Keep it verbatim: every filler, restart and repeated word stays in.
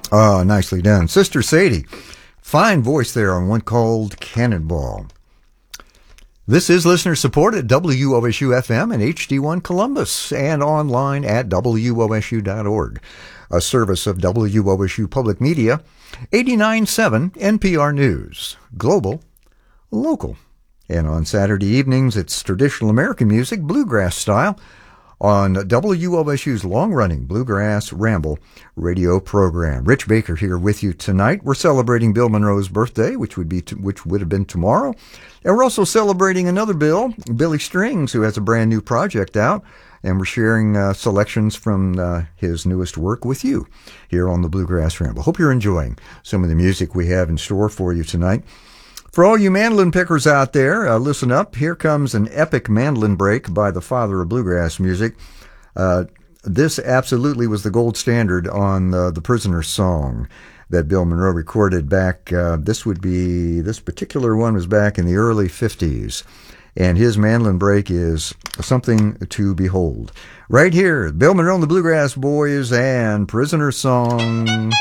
Oh, nicely done. Sister Sadie, fine voice there on one called Cannonball. This is listener supported W O S U F M and H D one Columbus and online at W O S U dot org. A service of W O S U Public Media, eighty-nine point seven N P R News, global, local. And on Saturday evenings, it's traditional American music, bluegrass style, on W O S U's long-running Bluegrass Ramble radio program. Rich Baker here with you tonight. We're celebrating Bill Monroe's birthday, which would be t- which would have been tomorrow. And we're also celebrating another Bill, Billy Strings, who has a brand new project out. And we're sharing uh, selections from uh, his newest work with you here on the Bluegrass Ramble. Hope you're enjoying some of the music we have in store for you tonight. For all you mandolin pickers out there, uh, listen up. Here comes an epic mandolin break by the father of bluegrass music. Uh, this absolutely was the gold standard on uh, the Prisoner's Song that Bill Monroe recorded back. Uh, this would be, this particular one was back in the early fifties. And his mandolin break is something to behold. Right here, Bill Monroe and the Bluegrass Boys and Prisoner's Song.